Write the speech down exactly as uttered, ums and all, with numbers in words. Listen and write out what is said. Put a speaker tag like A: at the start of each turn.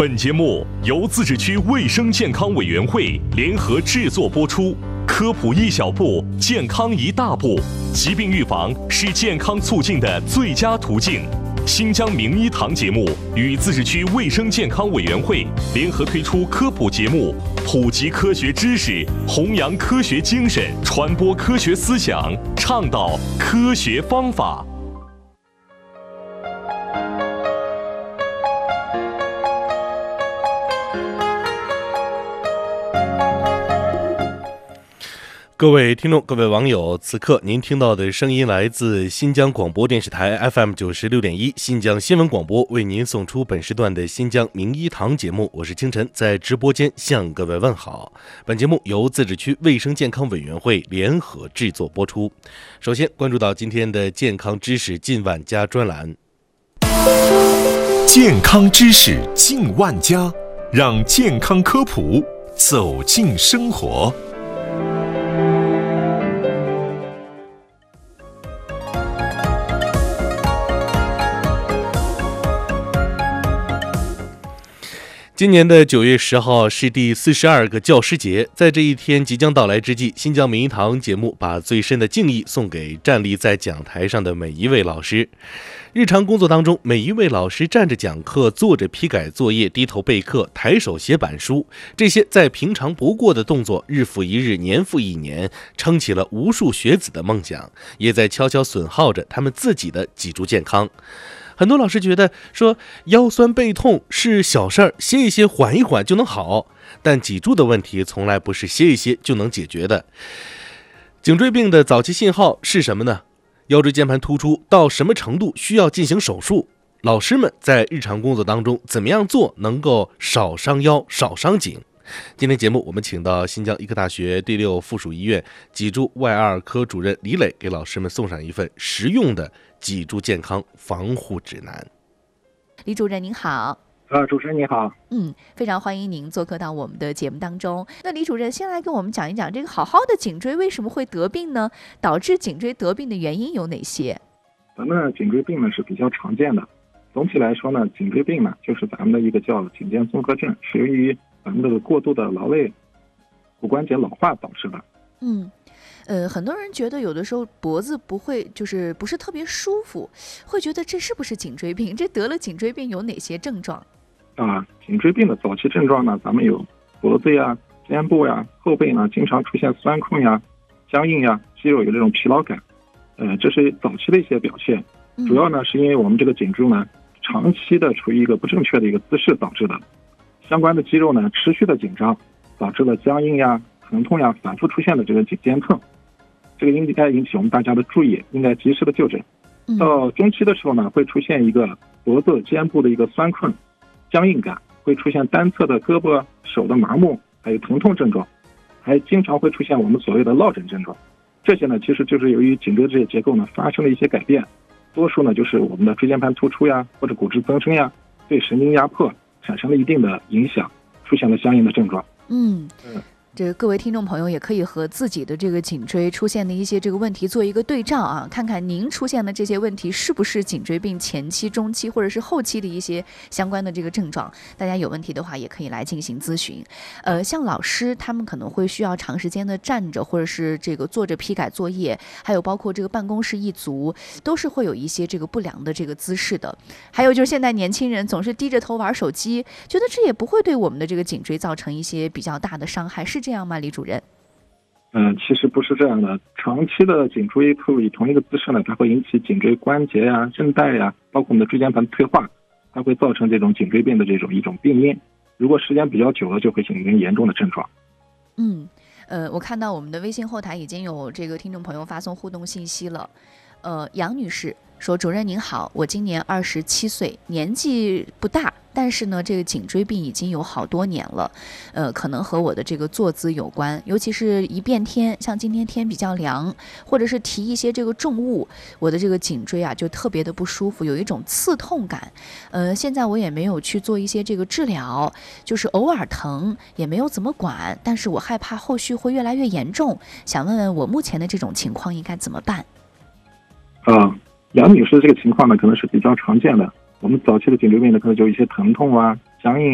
A: 本节目由自治区卫生健康委员会联合制作播出，科普一小步，健康一大步。疾病预防是健康促进的最佳途径。新疆名医堂节目与自治区卫生健康委员会联合推出科普节目，普及科学知识，弘扬科学精神，传播科学思想，倡导科学方法。
B: 各位听众，各位网友，此刻您听到的声音来自新疆广播电视台 F M 九十六点一新疆新闻广播，为您送出本时段的新疆名医堂节目。我是清晨，在直播间向各位问好。本节目由自治区卫生健康委员会联合制作播出。首先关注到今天的健康知识近万家专栏。
C: 健康知识近万家，让健康科普走进生活。
B: 今年的九月十号是第四十二个教师节，在这一天即将到来之际，新疆名医堂节目把最深的敬意送给站立在讲台上的每一位老师。日常工作当中，每一位老师站着讲课，坐着批改作业，低头备课，抬手写板书，这些再平常不过的动作，日复一日，年复一年，撑起了无数学子的梦想，也在悄悄损耗着他们自己的脊柱健康。很多老师觉得说腰酸背痛是小事儿，歇一歇缓一缓就能好，但脊柱的问题从来不是歇一歇就能解决的。颈椎病的早期信号是什么呢？腰椎间盘突出到什么程度需要进行手术？老师们在日常工作当中怎么样做能够少伤腰少伤颈？今天节目我们请到新疆医科大学第六附属医院脊柱外二科主任李磊，给老师们送上一份实用的脊柱健康防护指南。
D: 李主任您好。
E: 呃，主持人你好。
D: 嗯，非常欢迎您做客到我们的节目当中。那李主任先来跟我们讲一讲，这个好好的颈椎为什么会得病呢？导致颈椎得病的原因有哪些？
E: 咱们颈椎病呢是比较常见的。总体来说呢，颈椎病呢就是咱们的一个叫颈肩综合症，是由于咱们这个过度的劳累、骨关节老化导致的。
D: 嗯。呃，很多人觉得有的时候脖子不会，就是不是特别舒服，会觉得这是不是颈椎病？这得了颈椎病有哪些症状？
E: 啊，颈椎病的早期症状呢，咱们有脖子呀、肩部呀、后背呢，经常出现酸痛呀、僵硬呀，肌肉有这种疲劳感，呃，这是早期的一些表现。主要呢是因为我们这个颈柱呢，长期的处于一个不正确的一个姿势导致的，相关的肌肉呢持续的紧张，导致了僵硬呀、疼痛呀，反复出现的这个颈肩痛。这个应该引起我们大家的注意，应该及时的就诊。到中期的时候呢，会出现一个脖子、肩部的一个酸困、僵硬感，会出现单侧的胳膊、手的麻木，还有疼痛症状，还经常会出现我们所谓的落枕症状。这些呢，其实就是由于颈椎这些结构呢发生了一些改变，多数呢就是我们的椎间盘突出呀，或者骨质增生呀，对神经压迫产生了一定的影响，出现了相应的症状。
D: 嗯。嗯这各位听众朋友也可以和自己的这个颈椎出现的一些这个问题做一个对照啊，看看您出现的这些问题是不是颈椎病前期、中期或者是后期的一些相关的这个症状。大家有问题的话也可以来进行咨询。呃，像老师他们可能会需要长时间的站着或者是这个坐着批改作业，还有包括这个办公室一族，都是会有一些这个不良的这个姿势的。还有就是现在年轻人总是低着头玩手机，觉得这也不会对我们的这个颈椎造成一些比较大的伤害，是这样吗，李主任？
E: 嗯、呃，其实不是这样的。长期的颈椎处于同一个姿势呢，它会引起颈椎关节呀、韧带呀，包括我们的椎间盘退化，它会造成这种颈椎病的这种一种病因。如果时间比较久了，就会形成严重的症状。
D: 嗯，呃，我看到我们的微信后台已经有这个听众朋友发送互动信息了。呃，杨女士说：“主任您好，我今年二十七岁，年纪不大。”但是呢，这个颈椎病已经有好多年了，呃，可能和我的这个坐姿有关，尤其是一变天，像今天天比较凉，或者是提一些这个重物，我的这个颈椎啊就特别的不舒服，有一种刺痛感。呃，现在我也没有去做一些这个治疗，就是偶尔疼，也没有怎么管，但是我害怕后续会越来越严重，想问问我目前的这种情况应该怎么办？
E: 啊，杨女士这个情况呢，可能是比较常见的。我们早期的颈椎病呢，可能就有一些疼痛啊、僵硬